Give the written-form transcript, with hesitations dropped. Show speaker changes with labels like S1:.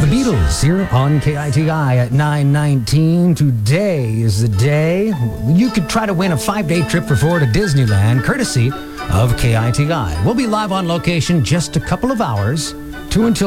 S1: The Beatles here on KITI at 9:19. Today is the day you could try to win a 5-day trip for 4 to Disneyland, courtesy of KITI. We'll be live on location just a couple of hours, 2 until